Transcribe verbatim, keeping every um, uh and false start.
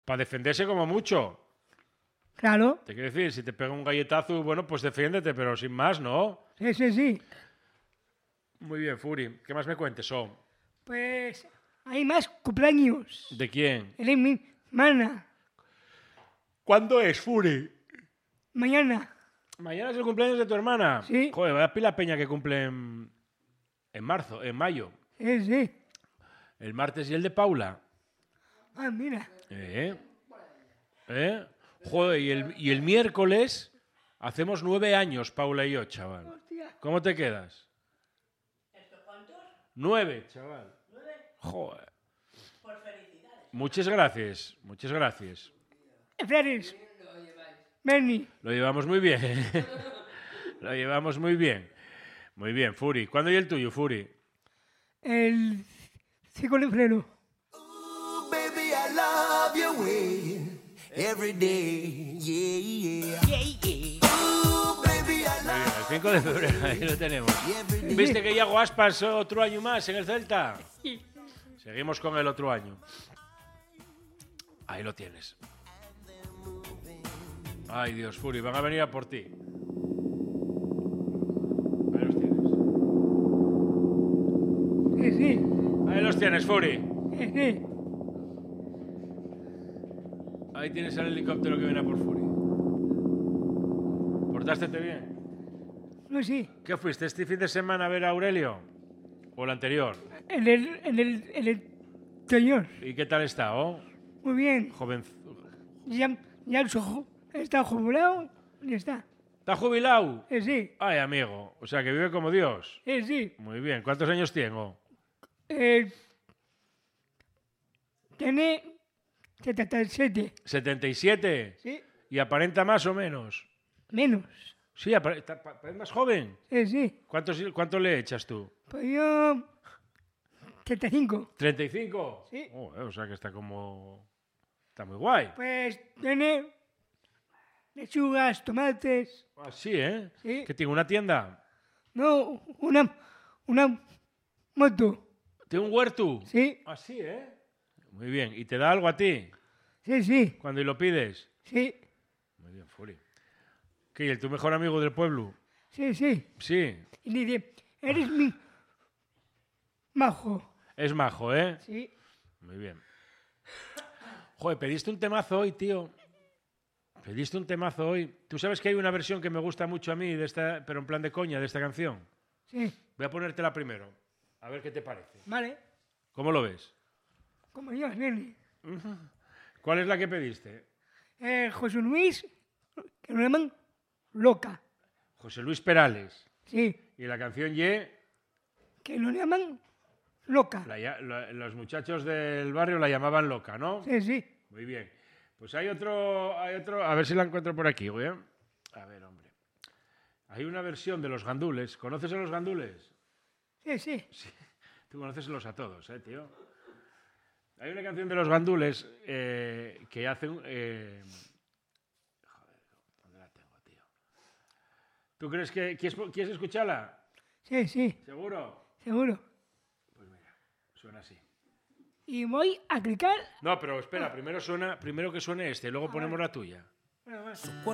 Para defenderse como mucho. Claro. Te quiero decir, si te pega un galletazo, bueno, pues defiéndete, pero sin más, ¿no? Sí, sí, sí. Muy bien, Furi. ¿Qué más me cuentes, oh? Pues hay más cumpleaños. ¿De quién? El de mi hermana. ¿Cuándo es, Furi? Mañana. ¿Mañana es el cumpleaños de tu hermana? Sí. Joder, vaya pila peña que cumple en, en marzo, en mayo. Sí, sí. El martes y el de Paula. Ah, mira. ¿Eh? ¿Eh? Joder, y el, y el miércoles hacemos nueve años, Paula y yo, chaval. Hostia. ¿Cómo te quedas? Nueve, chaval. Joder. Muchas gracias, muchas gracias. Flores. Benny. Lo llevamos muy bien. Lo llevamos muy bien. Muy bien, Furi. ¿Cuándo y el tuyo, Furi? El cinco de febrero. Ooh, baby, I love your way every day. Yeah, yeah. Ooh, baby, I Muy bien, love el cinco de febrero, ahí lo tenemos. you every day. ¿Viste que Iago Aspas otro año más en el Celta? Seguimos con el otro año. Ahí lo tienes. Ay, Dios, Furi, van a venir a por ti. Ahí los tienes. Sí, sí. Ahí los tienes, Furi. Sí, sí. Ahí tienes el helicóptero que viene a por Furi. ¿Portástete bien? No, sí. ¿Qué fuiste este fin de semana a ver a Aurelio? ¿O el anterior? En el, en el, en el señor. ¿Y qué tal está, oh? Muy bien. Joven... Ya, ya su ju- está jubilado y está. ¿Está jubilado? Sí, sí. Ay, amigo. O sea, que vive como Dios. Sí, sí. Muy bien. ¿Cuántos años tengo? Eh, tiene setenta y siete. ¿setenta y siete? Sí. ¿Y aparenta más o menos? Menos. Sí, aparenta, pa- parece más joven. Sí, sí. ¿Cuántos, ¿Cuánto le echas tú? Pues yo. treinta y cinco. ¿treinta y cinco? Sí. Oh, eh, o sea, que está como... Está muy guay. Pues tiene lechugas, tomates. Ah, sí, ¿eh? Sí. ¿Que tiene una tienda? No, una, una moto. ¿Tiene un huerto? Sí, Ah, sí, ¿eh? Muy bien. ¿Y te da algo a ti sí, sí, cuando lo pides? sí, Muy bien, Furi. ¿Qué? ¿Y el tu mejor amigo del pueblo? sí, sí. Sí. Y dice, eres mi majo. Es majo, ¿eh? Sí, Muy bien. Joder, pediste un temazo hoy, tío. Pediste un temazo hoy. Tú sabes que hay una versión que me gusta mucho a mí, de esta, pero en plan de coña, de esta canción. sí. Voy a ponértela primero. A ver qué te parece. Vale. ¿Cómo lo ves? Como yo, nene. ¿Cuál es la que pediste? Eh, José Luis, que lo llaman loca. José Luis Perales. Sí, Y la canción Ye, que lo llaman loca. la ya- la- los muchachos del barrio la llamaban loca, ¿no? Sí, sí. Muy bien. Pues hay otro, hay otro, a ver si la encuentro por aquí, güey. A ver, hombre. Hay una versión de Los Gandules. ¿Conoces a Los Gandules? Sí, sí. Tú conoces a todos, ¿eh, tío? Hay una canción de Los Gandules eh, que hacen... Eh... Joder, ¿dónde la tengo, tío? ¿Tú crees que... ¿Quieres, ¿quieres escucharla? Sí, sí, ¿Seguro? seguro. Pues mira, suena así. Y voy a clicar. No, pero espera, primero, suena, primero que suene este, luego ponemos la tuya. Bueno, bueno.